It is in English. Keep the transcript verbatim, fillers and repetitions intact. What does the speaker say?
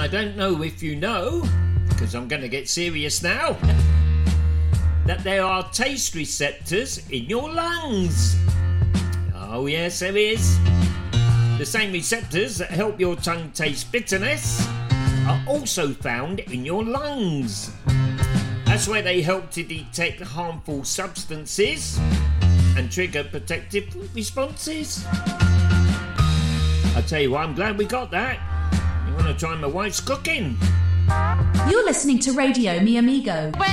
I don't know if you know, because I'm going to get serious now, that there are taste receptors in your lungs. Oh yes, there is. The same receptors that help your tongue taste bitterness are also found in your lungs. That's where they help to detect harmful substances and trigger protective responses. I tell you what, I'm glad we got that. You want to try my wife's cooking? You're listening to Radio Mi Amigo.